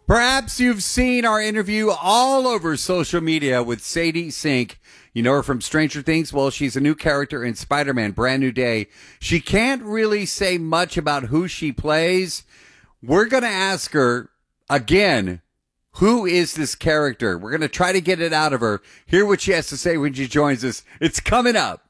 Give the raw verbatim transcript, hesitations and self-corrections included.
Perhaps you've seen our interview all over social media with Sadie Sink. You know her from Stranger Things. Well, she's a new character in Spider-Man Brand New Day. She can't really say much about who she plays. We're going to ask her again, who is this character? We're going to try to get it out of her. Hear what she has to say when she joins us. It's coming up.